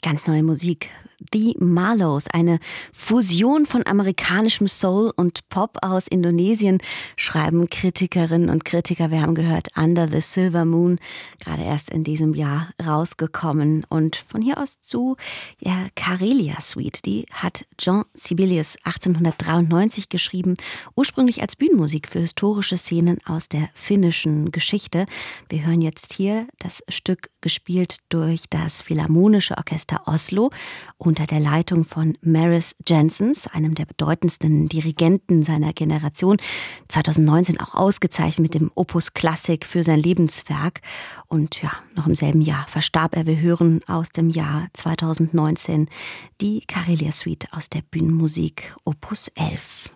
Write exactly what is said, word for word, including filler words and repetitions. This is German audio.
Ganz neue Musik. The Marlows, eine Fusion von amerikanischem Soul und Pop aus Indonesien, schreiben Kritikerinnen und Kritiker. Wir haben gehört, Under the Silver Moon, gerade erst in diesem Jahr rausgekommen. Und von hier aus zu ja, Karelia Suite. Die hat Jean Sibelius achtzehnhundertdreiundneunzig geschrieben, ursprünglich als Bühnenmusik für historische Szenen aus der finnischen Geschichte. Wir hören jetzt hier das Stück gespielt durch das Philharmonische Orchester Oslo unter der Leitung von Maris Janssens, einem der bedeutendsten Dirigenten seiner Generation, zweitausendneunzehn auch ausgezeichnet mit dem Opus Classic für sein Lebenswerk. Und ja, noch im selben Jahr verstarb er. Wir hören aus dem Jahr zweitausendneunzehn die Karelia Suite aus der Bühnenmusik Opus elf.